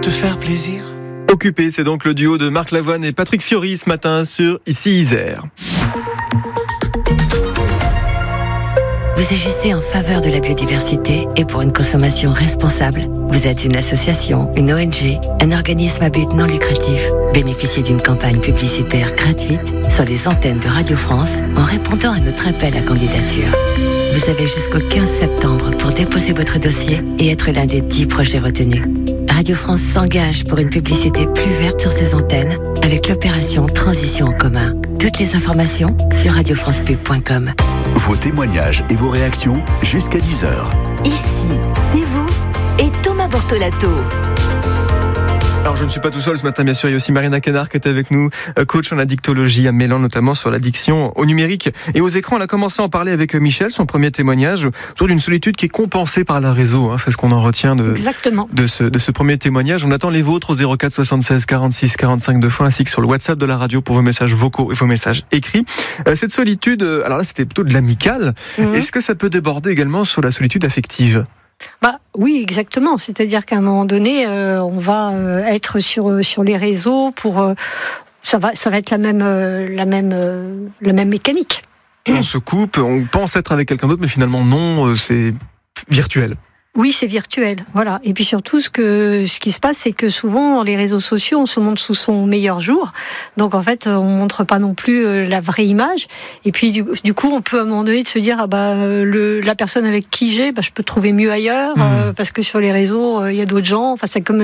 te faire plaisir. Occupé, c'est donc le duo de Marc Lavoine et Patrick Fiori ce matin sur Ici Isère. Vous agissez en faveur de la biodiversité et pour une consommation responsable. Vous êtes une association, une ONG, un organisme à but non lucratif. Bénéficiez d'une campagne publicitaire gratuite sur les antennes de Radio France en répondant à notre appel à candidature. Vous avez jusqu'au 15 septembre pour déposer votre dossier et être l'un des 10 projets retenus. Radio France s'engage pour une publicité plus verte sur ses antennes avec l'opération Transition en commun. Toutes les informations sur radiofrancepub.com. Vos témoignages et vos réactions jusqu'à 10h. Ici, c'est vous et Thomas Bortolato. Alors je ne suis pas tout seul ce matin, bien sûr, il y a aussi Marina Canard qui est avec nous, coach en addictologie à Mélan, notamment sur l'addiction au numérique et aux écrans. Elle a commencé à en parler avec Michel, son premier témoignage, autour d'une solitude qui est compensée par le réseau. C'est ce qu'on en retient de ce premier témoignage. On attend les vôtres au 04 76 46 45 2 fois, ainsi que sur le WhatsApp de la radio pour vos messages vocaux et vos messages écrits. Cette solitude, alors là c'était plutôt de l'amical. Est-ce que ça peut déborder également sur la solitude affective ? Oui, exactement. C'est-à-dire qu'à un moment donné, on va être sur les réseaux pour ça va être la même mécanique. On se coupe, on pense être avec quelqu'un d'autre, mais finalement non, c'est virtuel. Oui, c'est virtuel, voilà. Et puis surtout, ce qui se passe, c'est que souvent, dans les réseaux sociaux, on se montre sous son meilleur jour. Donc, en fait, on montre pas non plus la vraie image. Et puis, du coup, on peut, à un moment donné, de se dire, la personne avec qui j'ai, je peux trouver mieux ailleurs, parce que sur les réseaux, il y a d'autres gens. Enfin, c'est comme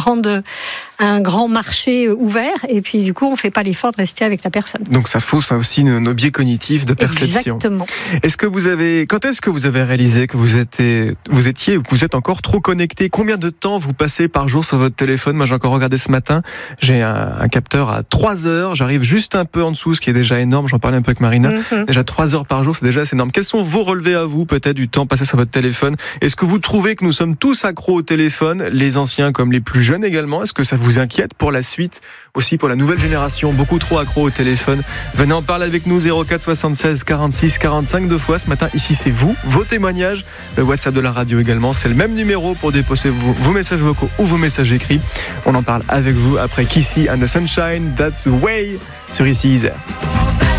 un grand marché ouvert. Et puis, du coup, on fait pas l'effort de rester avec la personne. Donc, ça fausse aussi nos biais cognitifs de perception. Exactement. Quand est-ce que vous avez réalisé que vous étiez ou que vous êtes encore trop connecté? Combien de temps vous passez par jour sur votre téléphone? Moi, j'ai encore regardé ce matin. J'ai un capteur à 3 heures. J'arrive juste un peu en dessous, ce qui est déjà énorme. J'en parlais un peu avec Marina. Déjà 3 heures par jour, c'est déjà assez énorme. Quels sont vos relevés à vous, peut-être, du temps passé sur votre téléphone? Est-ce que vous trouvez que nous sommes tous accros au téléphone, les anciens comme les plus jeunes également? Est-ce que ça vous inquiète pour la suite, aussi pour la nouvelle génération, beaucoup trop accros au téléphone? Venez en parler avec nous, 04 76 46 45 2 fois. Ce matin, ici, c'est vous, vos témoignages, le WhatsApp de la radio également. C'est le même numéro pour déposer vos messages vocaux ou vos messages écrits. On en parle avec vous après Kissy and the Sunshine, That's the Way, sur Ici Isère.